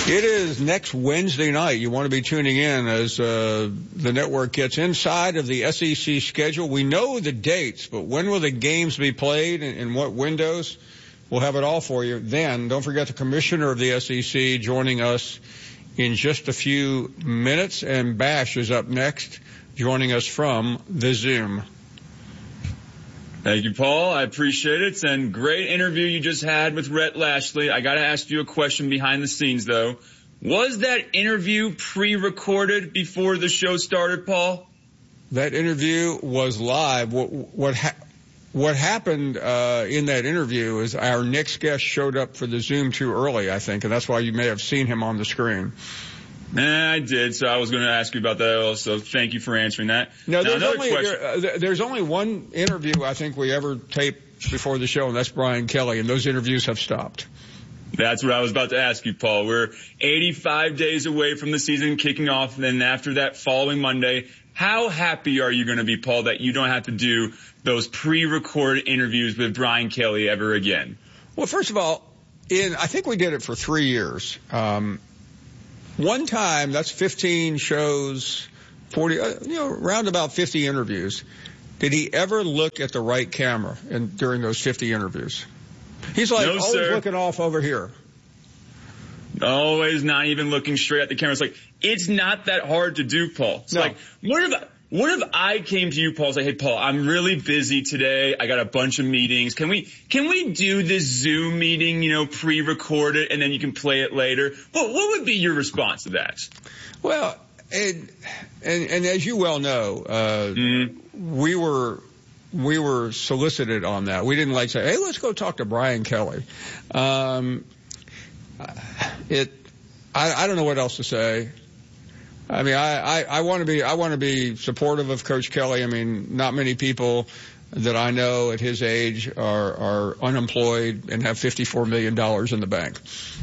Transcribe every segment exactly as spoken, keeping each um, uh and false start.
It is next Wednesday night. You want to be tuning in as uh, the network gets inside of the S E C schedule. We know the dates, but when will the games be played and in what windows? We'll have it all for you then. Don't forget the commissioner of the S E C joining us in just a few minutes, and Bash is up next, joining us from the Zoom. Thank you, Paul. I appreciate it. And great interview you just had with Rhett Lashley. I got to ask you a question behind the scenes, though. Was that interview pre-recorded before the show started, Paul? That interview was live. What what, ha- what happened uh, in that interview is our next guest showed up for the Zoom too early, I think, and that's why you may have seen him on the screen. Eh, I did, so I was going to ask you about that also. Thank you for answering that. No, now, there's, only, there, uh, there's only one interview I think we ever taped before the show, and that's Brian Kelly, and those interviews have stopped. That's what I was about to ask you, Paul. We're eighty-five days away from the season kicking off, and then after that following Monday, how happy are you going to be, Paul, that you don't have to do those pre-recorded interviews with Brian Kelly ever again? Well, first of all, in I think we did it for three years. Um One time, that's fifteen shows, forty, uh, you know, around about fifty interviews. Did he ever look at the right camera in, during those fifty interviews? He's like no, always sir. looking off over here. Always not even looking straight at the camera. It's like, it's not that hard to do, Paul. It's no. like, what if, what if I came to you, Paul, and say, hey, Paul, I'm really busy today. I got a bunch of meetings. Can we, can we do this Zoom meeting, you know, pre-record it, and then you can play it later? What, what would be your response to that? Well, and, and, and as you well know, uh, mm-hmm. we were, we were solicited on that. We didn't like say, hey, let's go talk to Brian Kelly. Um, it, I, I don't know what else to say. I mean, I, I, I want to be, I want to be supportive of Coach Kelly. I mean, not many people that I know at his age are, are unemployed and have fifty-four million dollars in the bank.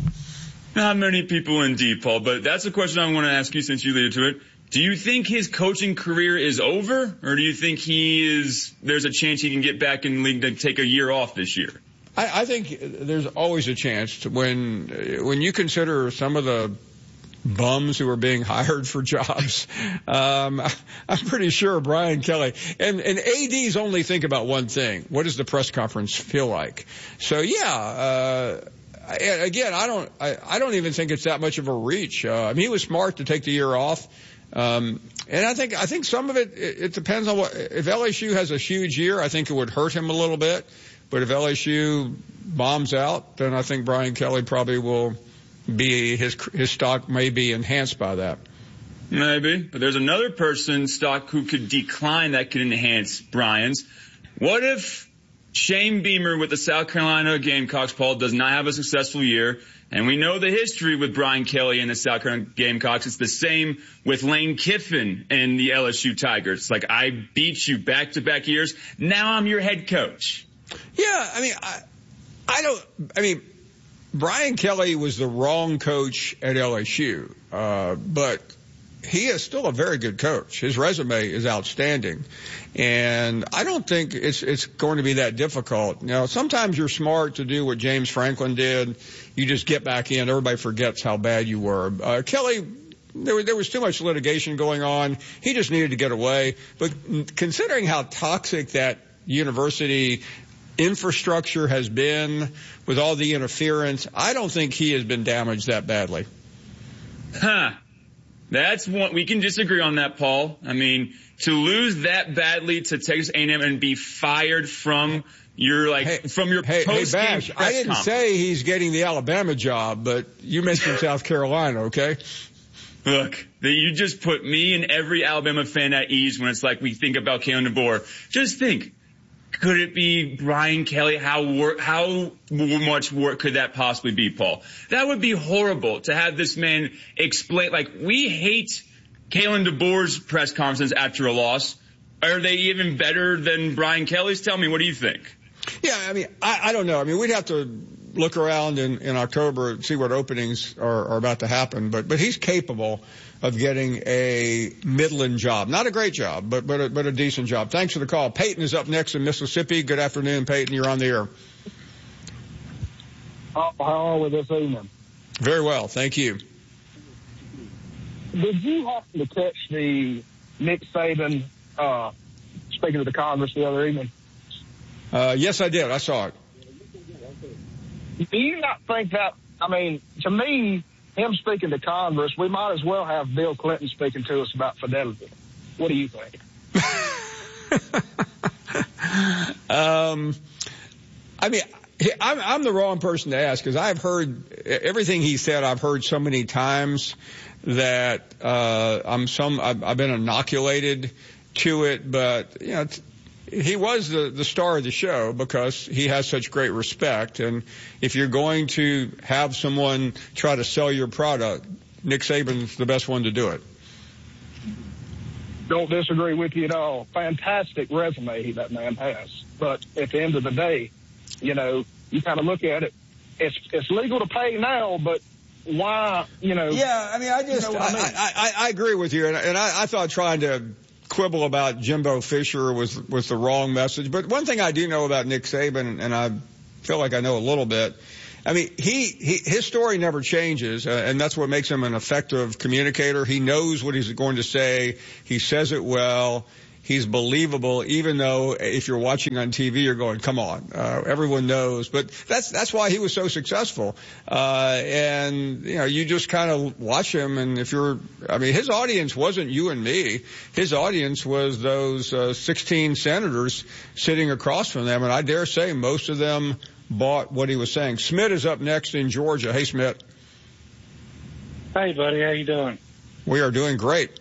Not many people indeed, Paul, but that's a question I want to ask you since you lead to it. Do you think his coaching career is over, or do you think he is, there's a chance he can get back in the league to take a year off this year? I, I think there's always a chance to when, when you consider some of the bums who are being hired for jobs. Um, I'm pretty sure Brian Kelly and, and A Ds only think about one thing. What does the press conference feel like? So yeah, uh, again, I don't, I, I don't even think it's that much of a reach. Uh, I mean, he was smart to take the year off. Um, and I think, I think some of it, it, it depends on what, if L S U has a huge year, I think it would hurt him a little bit. But if L S U bombs out, then I think Brian Kelly probably will be, his, his stock may be enhanced by that. Maybe. But there's another person's stock who could decline that could enhance Brian's. What if Shane Beamer with the South Carolina Gamecocks, Paul, does not have a successful year? And we know the history with Brian Kelly and the South Carolina Gamecocks. It's the same with Lane Kiffin and the L S U Tigers. It's like, I beat you back-to-back years. Now I'm your head coach. Yeah, I mean, I, I don't, I mean, Brian Kelly was the wrong coach at L S U, uh, but he is still a very good coach. His resume is outstanding. And I don't think it's, it's going to be that difficult. Now, sometimes you're smart to do what James Franklin did. You just get back in. Everybody forgets how bad you were. Uh, Kelly, there was, there was too much litigation going on. He just needed to get away. But considering how toxic that university infrastructure has been with all the interference, I don't think he has been damaged that badly. Huh. That's one, we can disagree on that, Paul. I mean, to lose that badly to Texas A and M and be fired from your, like, hey, from your hey, post-game hey, Bash, press I didn't conference. say he's getting the Alabama job, but you mentioned South Carolina, okay? Look, you just put me and every Alabama fan at ease when it's like we think about Kalen DeBoer. Just think. Could it be Brian Kelly? How work, how much work could that possibly be, Paul? That would be horrible to have this man explain. Like, we hate Kalen DeBoer's press conferences after a loss. Are they even better than Brian Kelly's? Tell me, what do you think? Yeah, I mean, I, I don't know. I mean, we'd have to look around in, in October and see what openings are, are about to happen. But but he's capable of getting a Midland job. Not a great job, but but a, but a decent job. Thanks for the call. Peyton is up next in Mississippi. Good afternoon, Peyton. You're on the air. How are we this evening? Very well. Thank you. Did you happen to catch the Nick Saban uh, speaking to the Congress the other evening? Uh, yes, I did. I saw it. Do you not think that, I mean, to me, him speaking to Congress, we might as well have Bill Clinton speaking to us about fidelity. What do you think? um, I mean, I'm, I'm the wrong person to ask because I've heard everything he said. I've heard so many times that uh, I'm some. I've, I've been inoculated to it, but you know, t- he was the the star of the show because he has such great respect. And if you're going to have someone try to sell your product, Nick Saban's the best one to do it. Don't disagree with you at all. Fantastic resume that man has. But at the end of the day, you know, you kind of look at it. It's it's legal to pay now, but why, you know? Yeah, I mean, I just, you know I, I, mean? I, I, I agree with you. And, and I, I thought trying to quibble about Jimbo Fisher was, was the wrong message. But one thing I do know about Nick Saban, and I feel like I know a little bit, I mean, he, he his story never changes, uh, and that's what makes him an effective communicator. He knows what he's going to say. He says it well. He's believable, even though if you're watching on T V, you're going, come on, uh, everyone knows. But that's that's why he was so successful. Uh, and, you know, you just kind of watch him, and if you're, I mean, his audience wasn't you and me. His audience was those uh, sixteen senators sitting across from them, and I dare say most of them bought what he was saying. Smith is up next in Georgia. Hey, Smith. Hey, buddy. How you doing? We are doing great.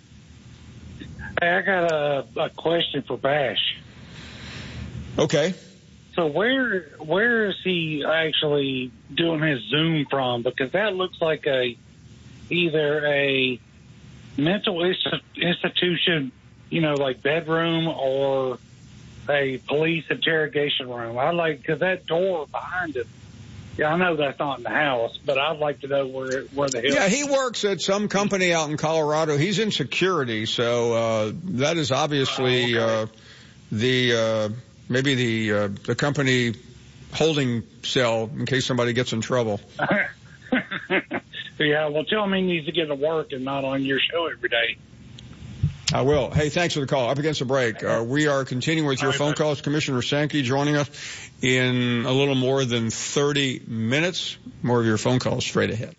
Hey, I got a, a question for Bash. Okay. So where where is he actually doing his Zoom from? Because that looks like a either a mental institution, you know, like bedroom, or a police interrogation room. I like, because that door behind it, yeah, I know that's not in the house, but I'd like to know where where the hell. Yeah, he works at some company out in Colorado. He's in security, so uh, that is obviously oh, okay. uh, the uh, maybe the uh, the company holding cell in case somebody gets in trouble. Yeah, well, tell him he needs to get to work and not on your show every day. I will. Hey, thanks for the call. Up against the break. Uh, we are continuing with your phone calls. Commissioner Sankey joining us in a little more than thirty minutes. More of your phone calls straight ahead.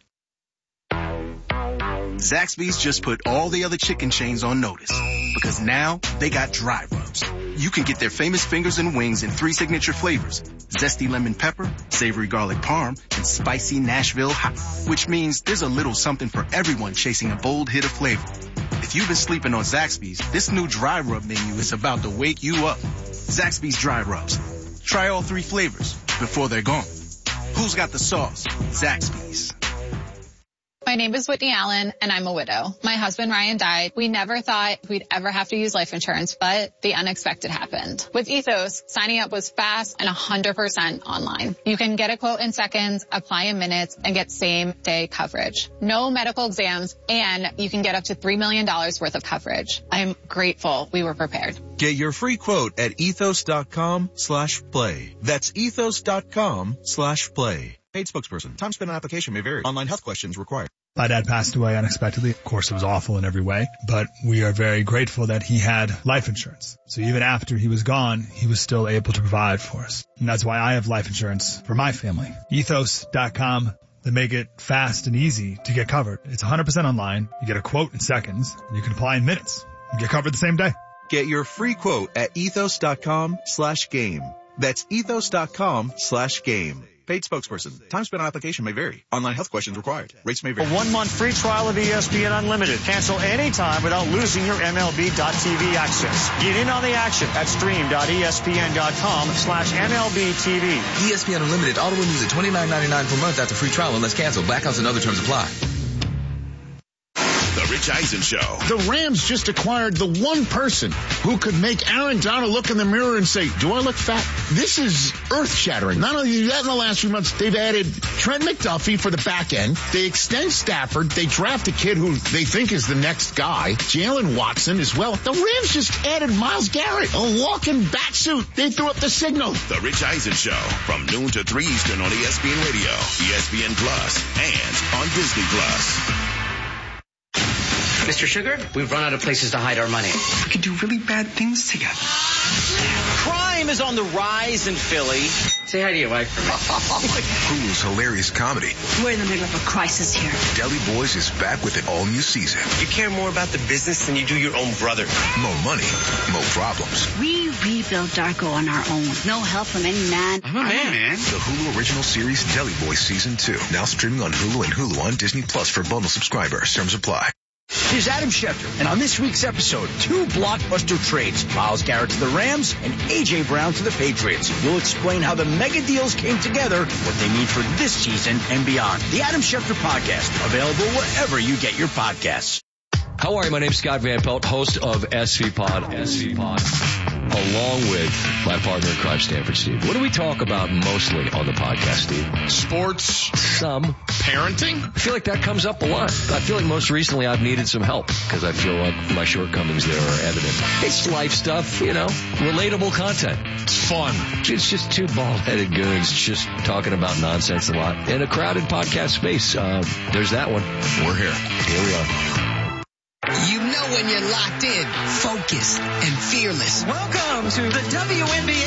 Zaxby's just put all the other chicken chains on notice because now they got dry rubs. You can get their famous fingers and wings in three signature flavors: zesty lemon pepper, savory garlic parm, and spicy Nashville hot, which means there's a little something for everyone chasing a bold hit of flavor. If you've been sleeping on Zaxby's, this new dry rub menu is about to wake you up. Zaxby's dry rubs. Try all three flavors before they're gone. Who's got the sauce? Zaxby's. My name is Whitney Allen, and I'm a widow. My husband, Ryan, died. We never thought we'd ever have to use life insurance, but the unexpected happened. With Ethos, signing up was fast and one hundred percent online. You can get a quote in seconds, apply in minutes, and get same-day coverage. No medical exams, and you can get up to three million dollars worth of coverage. I'm grateful we were prepared. Get your free quote at ethos.com slash play. That's ethos.com slash play. Paid spokesperson. Time spent on application may vary. Online health questions required. My dad passed away unexpectedly. Of course, it was awful in every way, but we are very grateful that he had life insurance. So even after he was gone, he was still able to provide for us. And that's why I have life insurance for my family. ethos dot com. They make it fast and easy to get covered. It's one hundred percent online. You get a quote in seconds, and you can apply in minutes. You get covered the same day. Get your free quote at ethos.com slash game. That's ethos.com slash game. Paid spokesperson. Time spent on application may vary. Online health questions required. Rates may vary. A one-month free trial of E S P N Unlimited. Cancel anytime without losing your M L B dot T V access. Get in on the action at stream.espn.com slash MLB TV. E S P N Unlimited auto renews at twenty-nine ninety-nine per month after free trial unless canceled. Blackouts and other terms apply. The Rich Eisen Show. The Rams just acquired the one person who could make Aaron Donald look in the mirror and say, do I look fat? This is earth-shattering. Not only that, in the last few months, they've added Trent McDuffie for the back end. They extend Stafford. They draft a kid who they think is the next guy, Jalen Watson as well. The Rams just added Myles Garrett, a walking bat suit. They threw up the signal. The Rich Eisen Show from noon to three Eastern on E S P N Radio, E S P N Plus, and on Disney Plus. Mister Sugar, we've run out of places to hide our money. We could do really bad things together. Crime is on the rise in Philly. Say hi to your wife for me. Hulu's hilarious comedy. We're in the middle of a crisis here. Deli Boys is back with an all-new season. You care more about the business than you do your own brother. More money, more problems. We rebuilt Darko on our own. No help from any man. I'm a man, man. The Hulu original series Deli Boys Season two. Now streaming on Hulu and Hulu on Disney Plus for bundle subscribers. Terms apply. Here's Adam Schefter, and on this week's episode, two blockbuster trades, Myles Garrett to the Rams and A J. Brown to the Patriots. We'll explain how the mega deals came together, what they mean for this season and beyond. The Adam Schefter Podcast, available wherever you get your podcasts. How are you? My name's Scott Van Pelt, host of S V Pod, S V Pod, along with my partner in crime, Stanford Steve. What do we talk about mostly on the podcast, Steve? Sports. Some. Parenting. I feel like that comes up a lot. I feel like most recently I've needed some help because I feel like my shortcomings there are evident. It's life stuff, you know, relatable content. It's fun. It's just two bald-headed goons just talking about nonsense a lot in a crowded podcast space. Uh, there's that one. We're here. Here we are. You know when you're locked in, focused, and fearless. Welcome to the W N B A